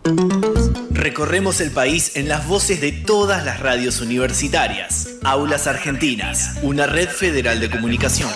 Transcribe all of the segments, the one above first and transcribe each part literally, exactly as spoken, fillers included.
Recorremos el país en las voces de todas las radios universitarias. Aulas Argentinas, una red federal de comunicación.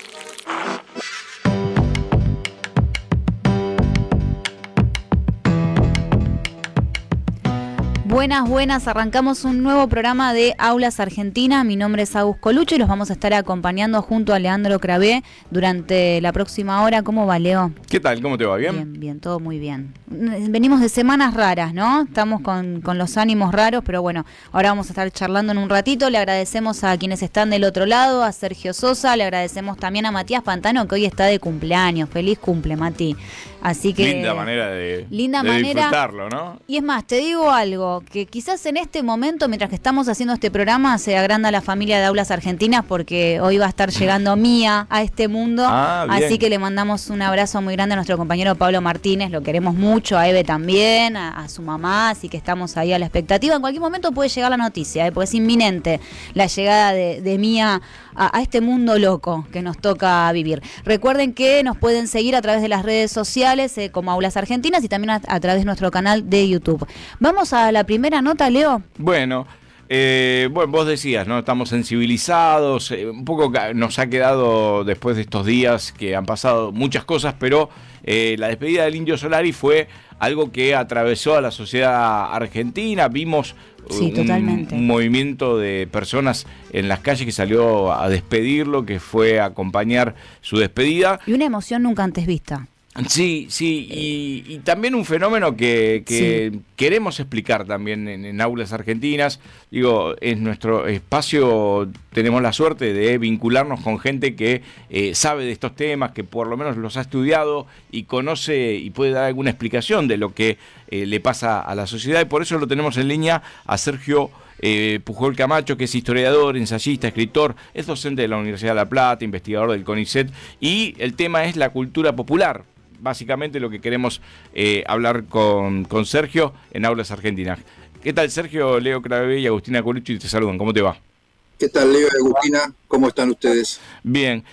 Buenas, buenas, arrancamos un nuevo programa de Aulas Argentina. Mi nombre es Agus Colucci y los vamos a estar acompañando junto a Leandro Cravé durante la próxima hora. ¿Cómo va, Leo? ¿Qué tal? ¿Cómo te va? ¿Bien? Bien, bien, todo muy bien. Venimos de semanas raras, ¿no? Estamos con, con los ánimos raros, pero bueno, ahora vamos a estar charlando en un ratito. Le agradecemos a quienes están del otro lado, a Sergio Sosa, le agradecemos también a Matías Pantano, que hoy está de cumpleaños. Feliz cumple, Mati. Así que linda manera de, linda de manera, disfrutarlo, ¿no? Y es más, te digo algo, que quizás en este momento, mientras que estamos haciendo este programa, se agranda la familia de Aulas Argentinas, porque hoy va a estar llegando Mía a este mundo. Ah, así que le mandamos un abrazo muy grande a nuestro compañero Pablo Martínez, lo queremos mucho, a Eve también, a, a su mamá, así que estamos ahí a la expectativa. En cualquier momento puede llegar la noticia, ¿eh? Porque es inminente la llegada de, de Mía a, a este mundo loco que nos toca vivir. Recuerden que nos pueden seguir a través de las redes sociales, Eh, como Aulas Argentinas, y también a, a través de nuestro canal de YouTube. Vamos a la primera nota, Leo. Bueno, eh, bueno, vos decías, ¿no? Estamos sensibilizados, eh, un poco nos ha quedado después de estos días que han pasado muchas cosas, pero eh, la despedida del Indio Solari fue algo que atravesó a la sociedad argentina. Vimos Sí, un, un movimiento de personas en las calles que salió a despedirlo, que fue a acompañar su despedida. Y una emoción nunca antes vista. Sí, sí, y, y también un fenómeno que, que sí. queremos explicar también en, en Aulas Argentinas. Digo, en nuestro espacio tenemos la suerte de vincularnos con gente que eh, sabe de estos temas, que por lo menos los ha estudiado y conoce y puede dar alguna explicación de lo que eh, le pasa a la sociedad, y por eso lo tenemos en línea a Sergio Eh, Pujol Camacho, que es historiador, ensayista, escritor, es docente de la Universidad de La Plata, investigador del CONICET, y el tema es la cultura popular. Básicamente lo que queremos eh, hablar con, con Sergio en Aulas Argentinas. ¿Qué tal, Sergio? Leo Cravé y Agustina Colucci te saludan. ¿Cómo te va? ¿Qué tal, Leo y Agustina? ¿Cómo están ustedes? Bien.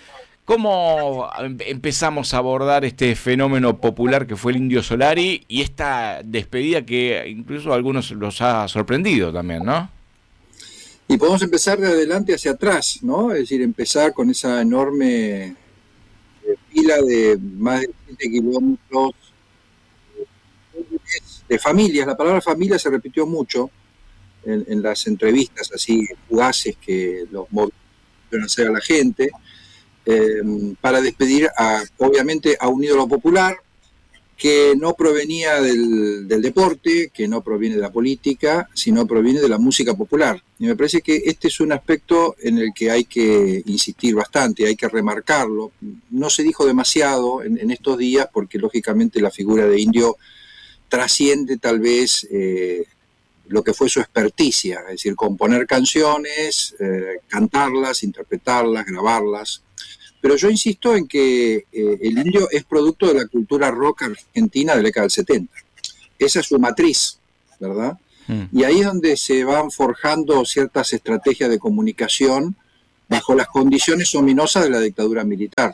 ¿Cómo empezamos a abordar este fenómeno popular que fue el Indio Solari y esta despedida que incluso a algunos los ha sorprendido también, ¿no? Y podemos empezar de adelante hacia atrás, ¿no? Es decir, empezar con esa enorme fila de más de siete kilómetros de familias. La palabra familia se repitió mucho en, en las entrevistas así fugaces que los movieron a hacer a la gente, eh, para despedir a, obviamente, a un ídolo popular que no provenía del, del deporte, que no proviene de la política, sino proviene de la música popular. Y me parece que este es un aspecto en el que hay que insistir bastante, hay que remarcarlo. No se dijo demasiado en, en estos días porque, lógicamente, la figura de Indio trasciende tal vez eh, lo que fue su experticia, es decir, componer canciones, eh, cantarlas, interpretarlas, grabarlas. Pero yo insisto en que eh, el indio es producto de la cultura rock argentina de la década del setenta. Esa es su matriz, ¿verdad? Mm. Y ahí es donde se van forjando ciertas estrategias de comunicación bajo las condiciones ominosas de la dictadura militar.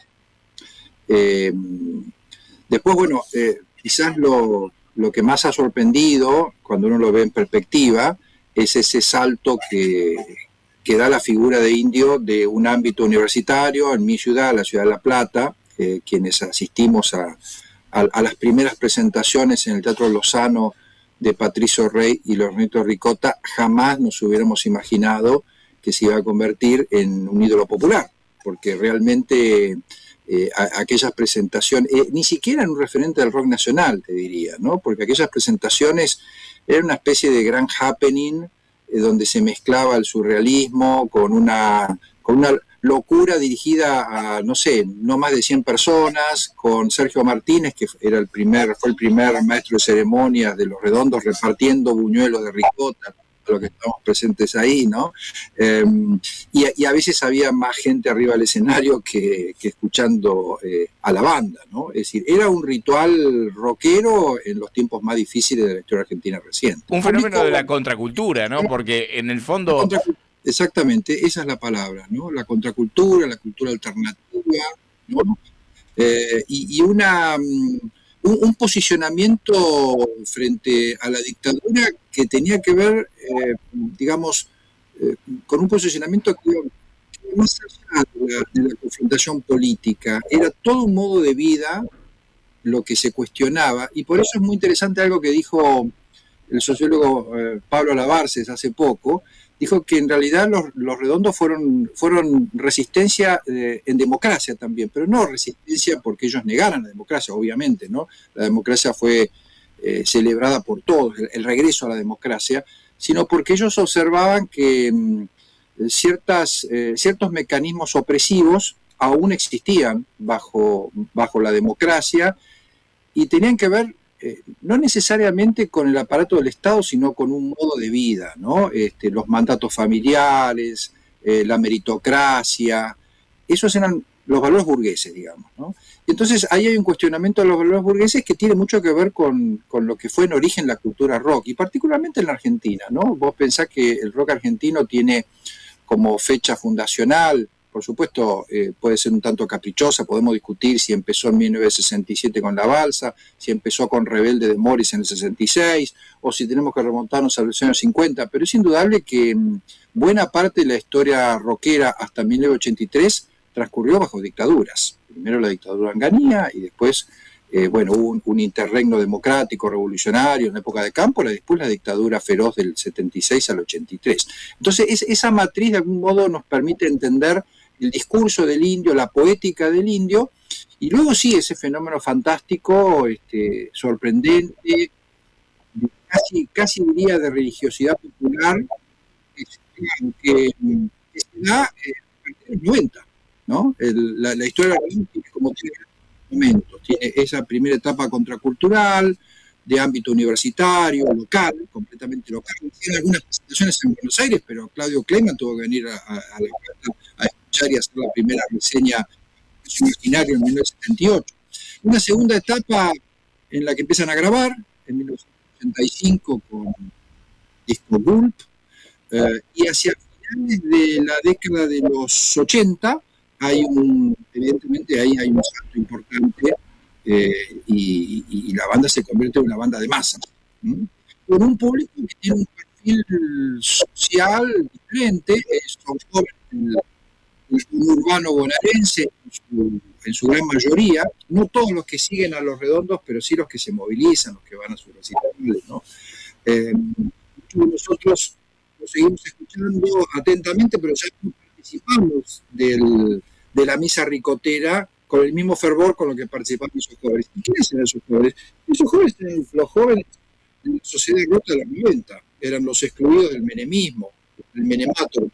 Eh, después, bueno, eh, quizás lo, lo que más ha sorprendido, cuando uno lo ve en perspectiva, es ese salto que... que da la figura de Indio de un ámbito universitario, en mi ciudad, la ciudad de La Plata, eh, quienes asistimos a, a, a las primeras presentaciones en el Teatro Lozano de Patricio Rey y Lornito Ricota, jamás nos hubiéramos imaginado que se iba a convertir en un ídolo popular, porque realmente eh, a, aquellas presentaciones, eh, ni siquiera en un referente del rock nacional, te diría, ¿no? Porque aquellas presentaciones eran una especie de gran happening, donde se mezclaba el surrealismo con una, con una locura dirigida a, no sé, no más de cien personas, con Sergio Martínez, que era el primer, fue el primer maestro de ceremonias de Los Redondos, repartiendo buñuelos de ricota, los que estamos presentes ahí, ¿no? Eh, y, y a veces había más gente arriba del escenario que, que escuchando eh, a la banda, ¿no? Es decir, era un ritual rockero en los tiempos más difíciles de la historia argentina reciente. Un fenómeno de la contracultura, ¿no? Porque en el fondo... Exactamente, esa es la palabra, ¿no? La contracultura, la cultura alternativa, ¿no? Eh, y, y una... un, un posicionamiento frente a la dictadura que tenía que ver, eh, digamos, eh, con un posicionamiento que más allá de la, de la confrontación política, era todo un modo de vida lo que se cuestionaba, y por eso es muy interesante algo que dijo el sociólogo eh, Pablo Lavarces hace poco. Dijo que en realidad los, los redondos fueron, fueron resistencia eh, en democracia también, pero no resistencia porque ellos negaran la democracia, obviamente, ¿no? La democracia fue eh, celebrada por todos, el, el regreso a la democracia, sino porque ellos observaban que mm, ciertas, eh, ciertos mecanismos opresivos aún existían bajo, bajo la democracia y tenían que ver eh, no necesariamente con el aparato del Estado, sino con un modo de vida, ¿no? Este, los mandatos familiares, eh, la meritocracia, esos eran los valores burgueses, digamos, ¿no? Entonces ahí hay un cuestionamiento de los valores burgueses que tiene mucho que ver con, con lo que fue en origen la cultura rock, y particularmente en la Argentina, ¿no? Vos pensás que el rock argentino tiene como fecha fundacional, por supuesto, eh, puede ser un tanto caprichosa, podemos discutir si empezó en mil novecientos sesenta y siete con La Balsa, si empezó con Rebelde de Morris en el sesenta y seis, o si tenemos que remontarnos a los años cincuenta, pero es indudable que mmm, buena parte de la historia rockera hasta mil novecientos ochenta y tres transcurrió bajo dictaduras. Primero la dictadura anganía y después, eh, bueno, hubo un, un interregno democrático, revolucionario en la época de Cámpora, y después la dictadura feroz del setenta y seis al ochenta y tres. Entonces, es, esa matriz de algún modo nos permite entender el discurso del indio, la poética del indio, y luego sí, ese fenómeno fantástico, este, sorprendente, casi, casi diría de religiosidad popular, que, que, que se da eh, a partir de los noventa, ¿no? El, la, la historia de la tiene como tiene momentos, tiene esa primera etapa contracultural, de ámbito universitario, local, completamente local. Tiene algunas presentaciones en Buenos Aires, pero Claudio Kleiman tuvo que venir a, a, a La Plata a escuchar y hacer la primera reseña de su imaginario en mil novecientos setenta y ocho. Una segunda etapa en la que empiezan a grabar, en mil novecientos ochenta y cinco con disco Gulp, eh, y hacia finales de la década de los ochenta hay un, evidentemente ahí hay un salto importante, eh, y, y, y la banda se convierte en una banda de masas, ¿sí? Con un público que tiene un perfil social diferente, eh, son jóvenes del, del urbano bonaerense en su, en su gran mayoría, no todos los que siguen a Los Redondos, pero sí los que se movilizan, los que van a sus recitales, ¿no? Eh, nosotros lo seguimos escuchando atentamente, pero ya no participamos del, de la misa ricotera con el mismo fervor con lo que participaban esos jóvenes. ¿Y quiénes eran esos jóvenes? Esos jóvenes eran los jóvenes de la sociedad rota de los noventa, eran los excluidos del menemismo, el menemato,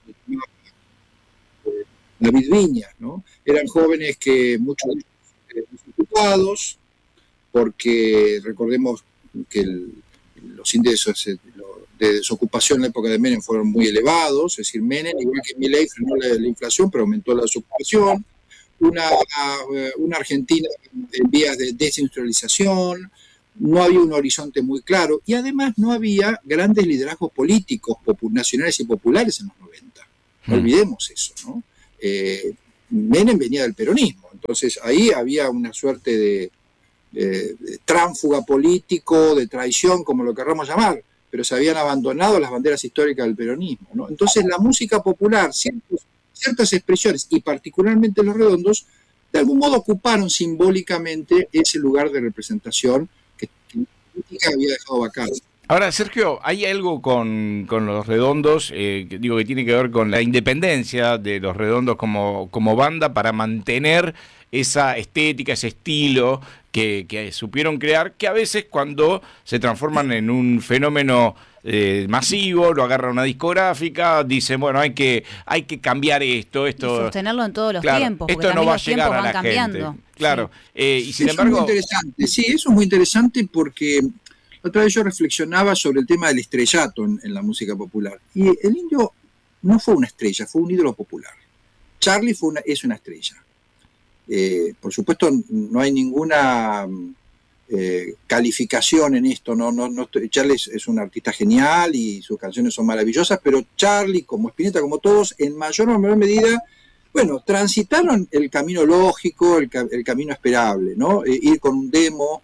David Viñas, ¿no? Eran jóvenes que muchos de ellos eran desocupados, porque recordemos que el, los índices de desocupación en la época de Menem fueron muy elevados, es decir, Menem, igual que Milei, frenó la, la inflación, pero aumentó la desocupación. Una, una Argentina en vías de desindustrialización, no había un horizonte muy claro, y además no había grandes liderazgos políticos nacionales y populares en los noventa. No olvidemos eso, ¿no? Eh, Menem venía del peronismo, entonces ahí había una suerte de, de, de tránsfuga político, de traición, como lo querramos llamar, pero se habían abandonado las banderas históricas del peronismo, ¿no? Entonces la música popular, ciertos ciertas expresiones, y particularmente Los Redondos, de algún modo ocuparon simbólicamente ese lugar de representación que la política había dejado vacante. Ahora, Sergio, hay algo con, con Los Redondos, eh, que digo que tiene que ver con la independencia de Los Redondos como, como banda para mantener esa estética, ese estilo que, que supieron crear, que a veces cuando se transforman en un fenómeno eh, masivo, lo agarra una discográfica, dicen, bueno, hay que hay que cambiar esto, esto... Y sostenerlo en todos los claro, tiempos, porque esto no va a los llegar tiempos a van la cambiando. gente. Claro, sí. eh, y sin eso embargo... es muy interesante, sí, eso es muy interesante porque otra vez yo reflexionaba sobre el tema del estrellato en, en la música popular. Y el indio no fue una estrella, fue un ídolo popular. Charlie fue una, es una estrella. Eh, por supuesto, no hay ninguna eh, calificación en esto. No, no, no, Charlie es, es un artista genial y sus canciones son maravillosas, pero Charlie, como Spinetta, como todos, en mayor o menor medida, bueno, transitaron el camino lógico, el, el camino esperable, ¿no? Eh, ir con un demo,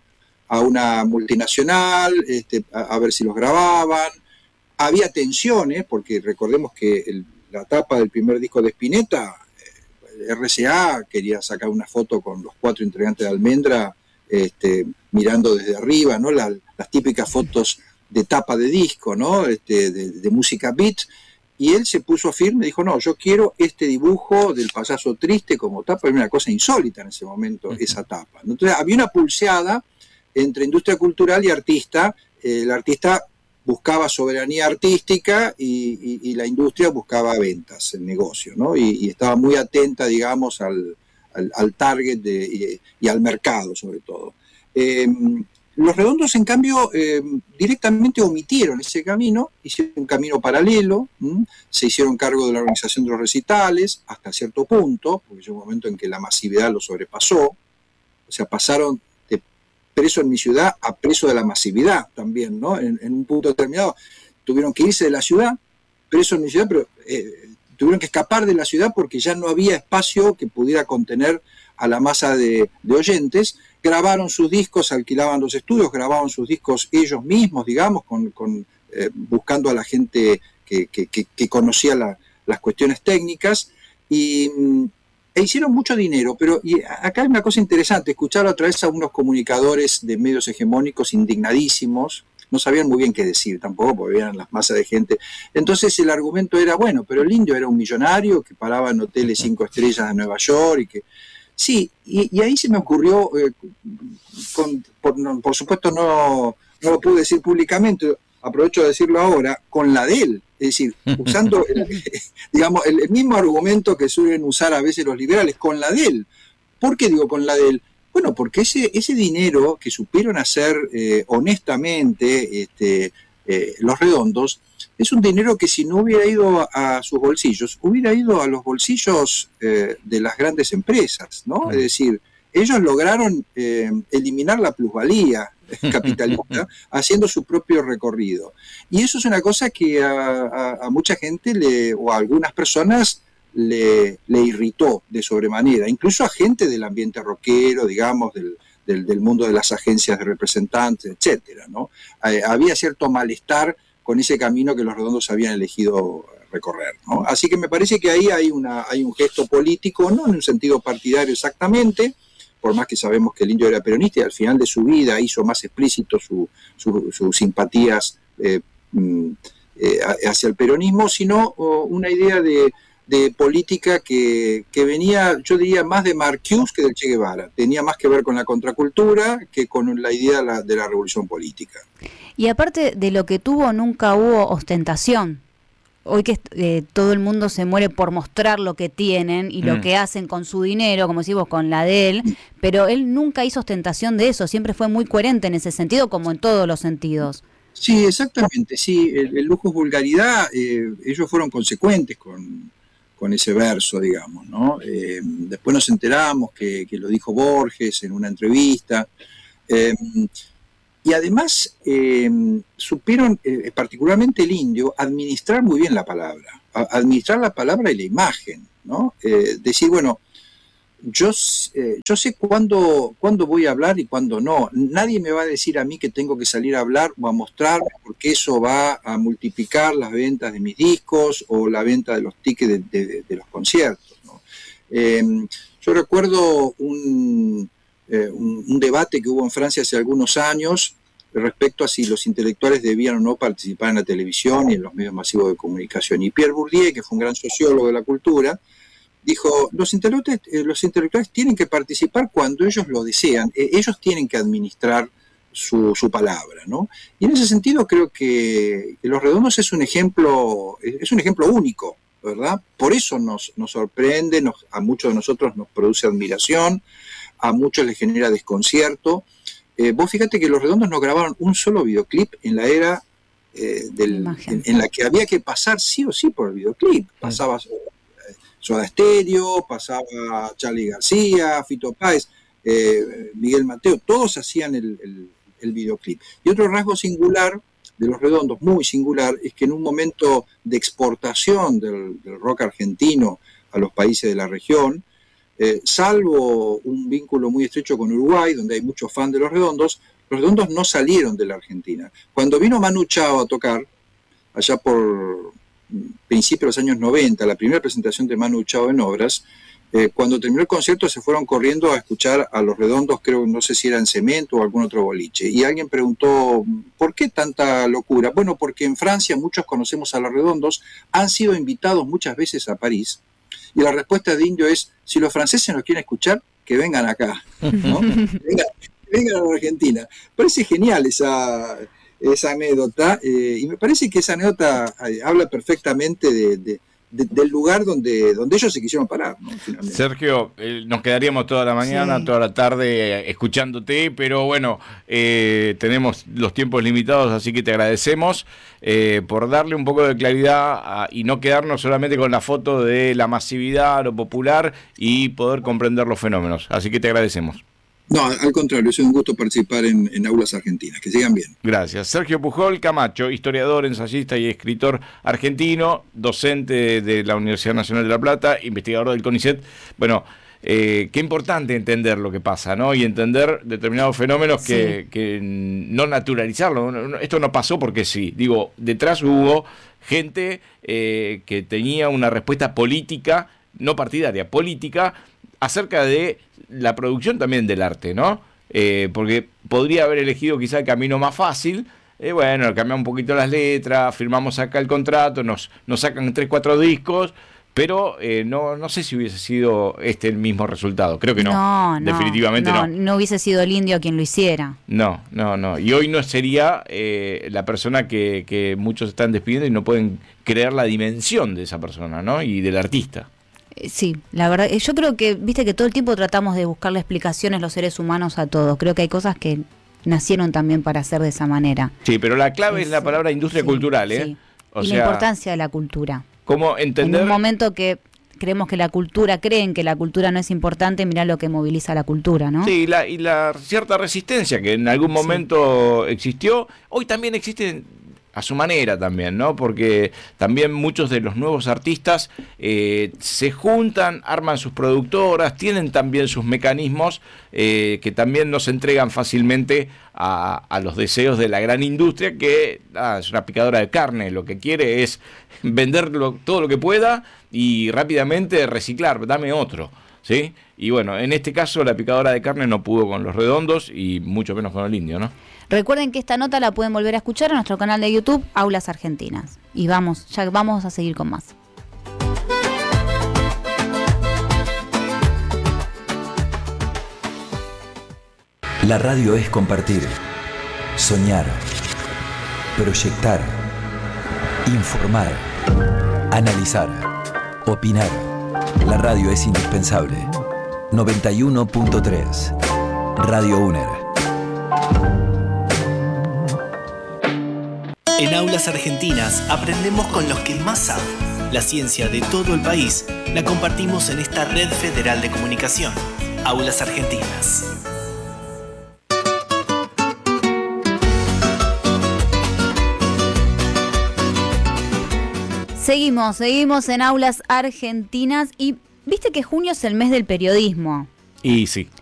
a una multinacional, este, a, a ver si los grababan. Había tensiones, porque recordemos que el, la tapa del primer disco de Spinetta, eh, R C A quería sacar una foto con los cuatro integrantes de Almendra, este, mirando desde arriba, ¿no? La, las típicas fotos de tapa de disco, ¿no? Este, de, de música beat, y él se puso firme y dijo, no, yo quiero este dibujo del payaso triste como tapa. Era una cosa insólita en ese momento, uh-huh. esa tapa. Entonces había una pulseada entre industria cultural y artista. Eh, el artista buscaba soberanía artística y, y, y la industria buscaba ventas, el negocio, ¿no? Y, y estaba muy atenta, digamos, al, al, al target de, y, y al mercado, sobre todo. Eh, Los Redondos, en cambio, eh, directamente omitieron ese camino, hicieron un camino paralelo, ¿m? Se hicieron cargo de la organización de los recitales hasta cierto punto, porque llegó un momento en que la masividad lo sobrepasó, o sea, pasaron de preso en mi ciudad a preso de la masividad también, ¿no? En, en un punto determinado tuvieron que irse de la ciudad, preso en mi ciudad, pero eh, tuvieron que escapar de la ciudad porque ya no había espacio que pudiera contener a la masa de, de oyentes. Grabaron sus discos, alquilaban los estudios, grababan sus discos ellos mismos, digamos, con, con, eh, buscando a la gente que, que, que, que conocía la, las cuestiones técnicas, y e hicieron mucho dinero. Pero y acá hay una cosa interesante, escuchar otra vez a unos comunicadores de medios hegemónicos indignadísimos, no sabían muy bien qué decir tampoco, porque eran las masas de gente. Entonces el argumento era, bueno, pero el indio era un millonario que paraba en hoteles cinco estrellas de Nueva York y que... Sí, y, y ahí se me ocurrió, eh, con, por, no, por supuesto no, no lo pude decir públicamente, aprovecho de decirlo ahora, con la de él, es decir, usando el, digamos, el, el mismo argumento que suelen usar a veces los liberales, con la de él. ¿Por qué digo con la de él? Bueno, porque ese, ese dinero que supieron hacer eh, honestamente este, eh, los Redondos, es un dinero que si no hubiera ido a sus bolsillos, hubiera ido a los bolsillos eh, de las grandes empresas, ¿no? Claro. Es decir, ellos lograron eh, eliminar la plusvalía capitalista haciendo su propio recorrido. Y eso es una cosa que a, a, a mucha gente le, o a algunas personas le, le irritó de sobremanera, incluso a gente del ambiente rockero, digamos, del, del, del mundo de las agencias de representantes, etcétera, ¿no? Eh, había cierto malestar con ese camino que los Redondos habían elegido recorrer, ¿no? Así que me parece que ahí hay, una, hay un gesto político, no en un sentido partidario exactamente, por más que sabemos que el indio era peronista y al final de su vida hizo más explícito sus su, su simpatías eh, eh, hacia el peronismo, sino oh, una idea de, de política que, que venía, yo diría, más de Marcuse que del Che Guevara. Tenía más que ver con la contracultura que con la idea de la, de la revolución política. Y aparte de lo que tuvo, nunca hubo ostentación. Hoy que eh, todo el mundo se muere por mostrar lo que tienen y mm. lo que hacen con su dinero, como decimos, con la de él, pero él nunca hizo ostentación de eso, siempre fue muy coherente en ese sentido, como en todos los sentidos. Sí, exactamente, sí, el, el lujo es vulgaridad, eh, ellos fueron consecuentes con, con ese verso, digamos, ¿no? Eh, después nos enteramos que, que lo dijo Borges en una entrevista, eh, y además eh, supieron, eh, particularmente el indio, administrar muy bien la palabra, administrar la palabra y la imagen, ¿no? Eh, decir, bueno, yo, eh, yo sé cuándo, cuándo voy a hablar y cuándo no. Nadie me va a decir a mí que tengo que salir a hablar o a mostrar, porque eso va a multiplicar las ventas de mis discos o la venta de los tickets de, de, de los conciertos, ¿no? Eh, yo recuerdo un... Eh, un, un debate que hubo en Francia hace algunos años respecto a si los intelectuales debían o no participar en la televisión y en los medios masivos de comunicación. Y Pierre Bourdieu, que fue un gran sociólogo de la cultura, dijo, los intelectuales, eh, los intelectuales tienen que participar cuando ellos lo desean, eh, ellos tienen que administrar su, su palabra, ¿no? Y en ese sentido creo que, que Los Redondos es un ejemplo, es un ejemplo único, ¿verdad? Por eso nos, nos sorprende, nos, a muchos de nosotros nos produce admiración, a muchos les genera desconcierto. Eh, vos fíjate que Los Redondos no grabaron un solo videoclip en la era eh, del, en, en la que había que pasar sí o sí por el videoclip. Pasaba eh, Soda Stereo, pasaba Charly García, Fito Páez, eh, Miguel Mateo, todos hacían el, el, el videoclip. Y otro rasgo singular de Los Redondos, muy singular, es que en un momento de exportación del, del rock argentino a los países de la región, Eh, salvo un vínculo muy estrecho con Uruguay, donde hay muchos fans de Los Redondos, Los Redondos no salieron de la Argentina. Cuando vino Manu Chao a tocar, allá por principios de los años noventa, la primera presentación de Manu Chao en Obras, eh, cuando terminó el concierto se fueron corriendo a escuchar a Los Redondos, creo, no sé si era en Cemento o algún otro boliche, y alguien preguntó, ¿por qué tanta locura? Bueno, porque en Francia muchos conocemos a Los Redondos, han sido invitados muchas veces a París, y la respuesta de Indio es, si los franceses nos quieren escuchar, que vengan acá, ¿no? vengan, vengan a la Argentina. Parece genial esa... esa anécdota, eh, y me parece que esa anécdota eh, habla perfectamente de, de, de, del lugar donde, donde ellos se quisieron parar, ¿no? Finalmente. Sergio, eh, nos quedaríamos toda la mañana, sí. toda la tarde eh, escuchándote, pero bueno, eh, tenemos los tiempos limitados, así que te agradecemos eh, por darle un poco de claridad a, y no quedarnos solamente con la foto de la masividad, lo popular y poder comprender los fenómenos, así que te agradecemos. No, al contrario, es un gusto participar en, en Aulas Argentinas. Que sigan bien. Gracias. Sergio Pujol Camacho, historiador, ensayista y escritor argentino, docente de la Universidad Nacional de La Plata, investigador del CONICET. Bueno, eh, qué importante entender lo que pasa, ¿no? Y entender determinados fenómenos sí. que, que no naturalizarlo. Esto no pasó porque sí. Digo, detrás hubo gente eh, que tenía una respuesta política, no partidaria, política, acerca de la producción también del arte, ¿no? Eh, porque podría haber elegido quizá el camino más fácil, eh, bueno, cambiamos un poquito las letras, firmamos acá el contrato, nos, nos sacan tres, cuatro discos, pero eh, no, no sé si hubiese sido este el mismo resultado, creo que no, no, no definitivamente no, no. No hubiese sido el Indio quien lo hiciera. No, no, no, y hoy no sería eh, la persona que, que muchos están despidiendo y no pueden creer la dimensión de esa persona, ¿no? Y del artista. Sí, la verdad, yo creo que, viste que todo el tiempo tratamos de buscarle explicaciones los seres humanos a todo. Creo que hay cosas que nacieron también para ser de esa manera. Sí, pero la clave es, es la palabra industria sí, cultural, ¿eh? Sí. O y sea, la importancia de la cultura. ¿Cómo entender? En un momento que creemos que la cultura, creen que la cultura no es importante, mirá lo que moviliza la cultura, ¿no? Sí, la, y la cierta resistencia que en algún momento sí. existió, hoy también existe a su manera también, ¿no? Porque también muchos de los nuevos artistas eh, se juntan, arman sus productoras, tienen también sus mecanismos eh, que también no se entregan fácilmente a, a los deseos de la gran industria que ah, es una picadora de carne, lo que quiere es venderlo todo lo que pueda y rápidamente reciclar, dame otro, ¿sí? Y bueno, en este caso la picadora de carne no pudo con Los Redondos y mucho menos con el Indio, ¿no? Recuerden que esta nota la pueden volver a escuchar en nuestro canal de YouTube, Aulas Argentinas. Y vamos, ya vamos a seguir con más. La radio es compartir, soñar, proyectar, informar, analizar, opinar. La radio es indispensable. noventa y uno punto tres Radio UNER. En Aulas Argentinas aprendemos con los que más saben. La ciencia de todo el país la compartimos en esta red federal de comunicación. Aulas Argentinas. Seguimos, seguimos en Aulas Argentinas y viste que junio es el mes del periodismo. Y sí.